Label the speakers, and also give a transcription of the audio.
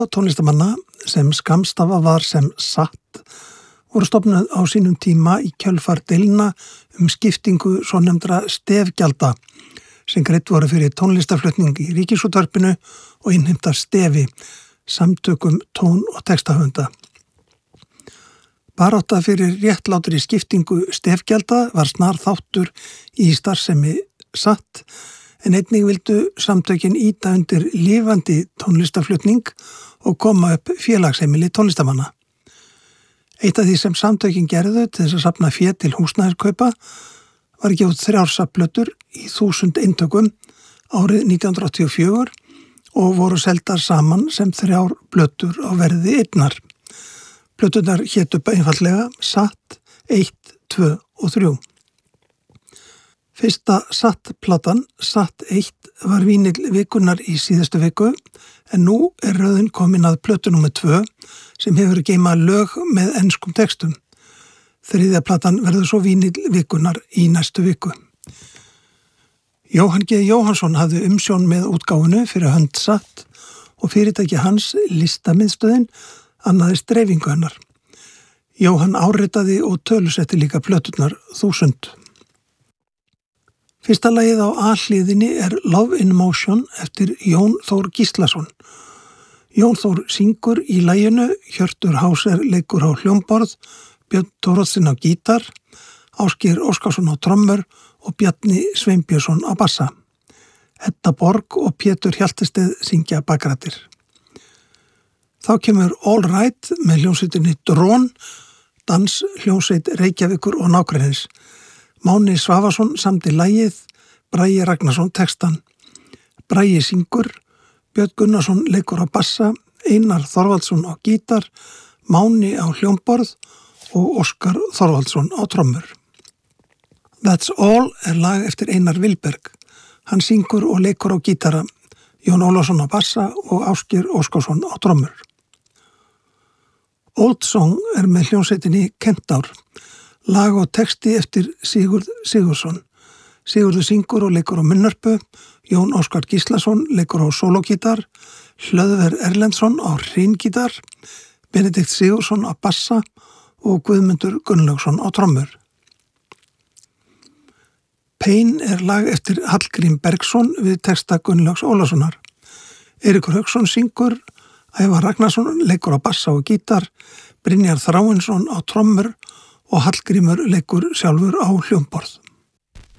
Speaker 1: tónlistamanna sem skammstafa var sem SATT voru stofnuð á sínum tíma í kjölfar deilna skiptingu svonefndra stefgjalda sem greidd voru fyrir tónlistaflutning í Ríkisútvarpinu og innheimta stefi, samtökum tón- og textahöfunda. Barátta fyrir réttlátri skiptingu stefgjalda var snar þáttur í starfsemi SATT, en einnig vildu samtökin ýta undir lifandi tónlistaflutning og koma upp félagsheimili tónlistamanna. Eitt af því sem samtökin gerðu til þess að safna fé til húsnæðiskaupa var gefið 3 safnplötur í 1000 eintökum árið 1984 og voru seldar saman sem 3 plötur á verði einnar. Plöturnar hétu einfaldlega SATT 1, 2 og 3. Fyrsta SATT-platan, SATT 1, var vínill vikunnar í síðustu viku, en nú er röðin komin að plötu númer 2 sem hefur geyma lög með enskum textum. 3. platan verður svo vínill vikunnar í næstu viku. Jóhann G. Jóhannsson hafði umsjón með útgáfunu fyrir hönd SATT og fyrirtæki hans, Listamiðstöðin, annaðist dreifingu hennar. Jóhann áritaði og tölusetti líka plöturnar 1000. Fyrsta lagið á A-hliðinni er Love in Motion eftir Jón Þór Gíslason. Jón Þór syngur í laginu, Hjörtur Háser leikur á hljómborð, Björn Thoroddsen á gítar, Ásgeir Óskarsson á trommur og Bjarni Sveinbjörnsson á bassa. Edda Borg og Pétur Hjaltesteð syngja bakrættir. Þá kemur All Right með hljómsveitinni Drón, dans hljómsveit Reykjavíkur og nágrennis. Máni Svavarsson samdi lagið, Bragi Ragnarsson textan. Bragi syngur, Björn Gunnarsson leikur á bassa, Einar Þorvaldsson á gítar, Máni á hljómborð og Óskar Þorvaldsson á trommur. That's All er lag eftir Einar Vilberg. Hann syngur og leikur á gítara, Jón Ólafsson á bassa og Ásgeir Óskarsson á trommur. Old Song er með hljómsveitinni Kentár. Lag og texti eftir Sigurð Sigurðsson. Sigurður syngur og leikur á munnarpu, Jón Óskar Gíslason leikur á sólógítar, Hlöðver Erlendsson á hreingítar, Benedikt Sigurðsson á bassa og Guðmundur Gunnlaugsson á trommur. Pain er lag eftir Hallgrím Bergsson við texta Gunnlaugs Ólafssonar. Eiríkur Hauksson syngur, Ævar Ragnarsson leikur á bassa og gítar, Brynjar Þráinsson á trommur og Hallgrímur leikur sjálfur á hljómborð.